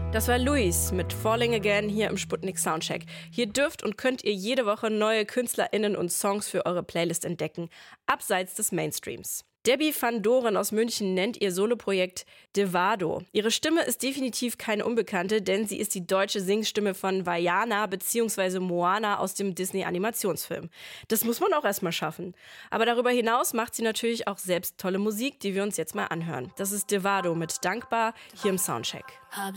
Das war Luis mit Falling Again hier im Sputnik Soundcheck. Hier dürft und könnt ihr jede Woche neue KünstlerInnen und Songs für eure Playlist entdecken, abseits des Mainstreams. Debbie van Doren aus München nennt ihr Soloprojekt Devado. Ihre Stimme ist definitiv keine Unbekannte, denn sie ist die deutsche Singstimme von Vaiana bzw. Moana aus dem Disney-Animationsfilm. Das muss man auch erstmal schaffen. Aber darüber hinaus macht sie natürlich auch selbst tolle Musik, die wir uns jetzt mal anhören. Das ist Devado mit Dankbar hier im Soundcheck. Hab